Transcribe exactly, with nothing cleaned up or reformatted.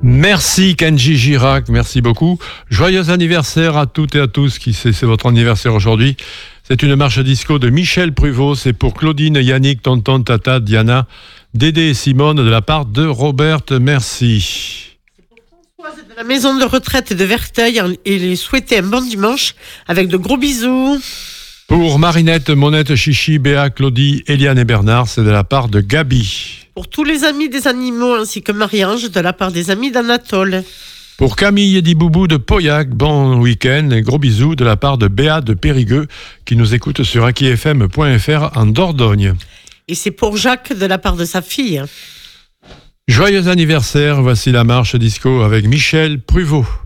Merci Kenji Girac, merci beaucoup. Joyeux anniversaire à toutes et à tous, qui c'est, c'est votre anniversaire aujourd'hui. C'est une marche disco de Michel Pruvot, c'est pour Claudine, Yannick, Tonton, Tata, Diana, Dédé et Simone de la part de Robert, merci. De la maison de retraite de Verteuil et les souhaiter un bon dimanche avec de gros bisous. Pour Marinette, Monette, Chichi, Béa, Claudie, Eliane et Bernard, c'est de la part de Gabi. Pour tous les amis des animaux ainsi que Marie-Ange de la part des amis d'Anatole. Pour Camille et Diboubou de Pauillac, bon week-end et gros bisous de la part de Béa de Périgueux qui nous écoute sur aki f m point f r en Dordogne. Et c'est pour Jacques de la part de sa fille. Joyeux anniversaire, voici la marche disco avec Michel Pruvot.